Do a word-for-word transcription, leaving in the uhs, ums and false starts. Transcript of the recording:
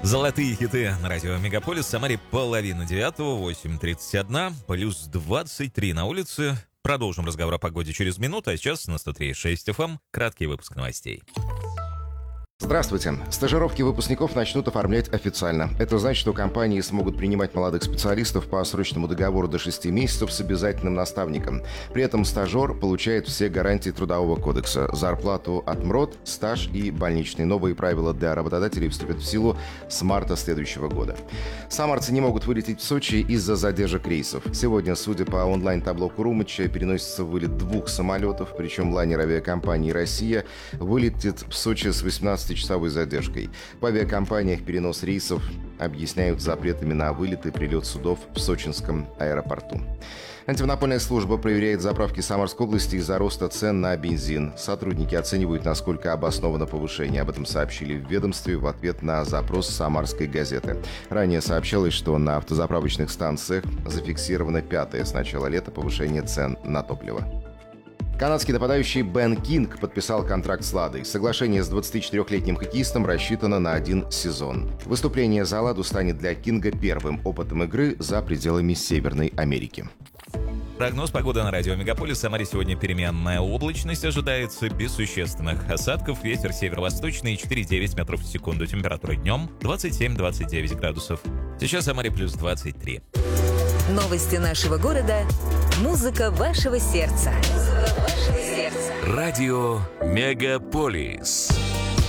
Золотые хиты на радио Мегаполис. В Самаре половина девятого, восемь тридцать один, плюс двадцать три на улице. Продолжим разговор о погоде через минуту, а сейчас на сто три и шесть эф эм краткий выпуск новостей. Здравствуйте. Стажировки выпускников начнут оформлять официально. Это значит, что компании смогут принимать молодых специалистов по срочному договору до шести месяцев с обязательным наставником. При этом стажер получает все гарантии Трудового кодекса: зарплату от МРОТ, стаж и больничный. Новые правила для работодателей вступят в силу с марта следующего года. Самарцы не могут вылететь в Сочи из-за задержек рейсов. Сегодня, судя по онлайн-табло Курумыча, переносится вылет двух самолетов, причем лайнер авиакомпании «Россия» вылетит в Сочи с восемнадцатичасовой задержкой. В авиакомпаниях перенос рейсов объясняют запретами на вылет и прилет судов в сочинском аэропорту. Антимонопольная служба проверяет заправки Самарской области из-за роста цен на бензин. Сотрудники оценивают, насколько обосновано повышение. Об этом сообщили в ведомстве в ответ на запрос «Самарской газеты». Ранее сообщалось, что на автозаправочных станциях зафиксировано пятое с начала лета повышение цен на топливо. Канадский нападающий Бен Кинг подписал контракт с «Ладой». Соглашение с двадцатичетырёхлетним хоккеистом рассчитано на один сезон. Выступление за «Ладу» станет для Кинга первым опытом игры за пределами Северной Америки. Прогноз погоды на радио Мегаполис. В Самаре сегодня переменная облачность ожидается, без существенных осадков. Ветер северо-восточный четыре и девять метров в секунду. Температура днем двадцать семь - двадцать девять градусов. Сейчас в Самаре плюс двадцать три. Новости нашего города. Музыка вашего сердца. Радио Мегаполис.